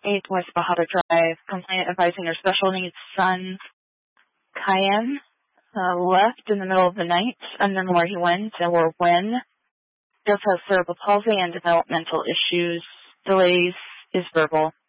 8 West Bahadur Drive. Complainant advising her special needs son, Cayenne, left in the middle of the night, unknown where he went or when. Does have cerebral palsy and developmental issues. Delays is verbal.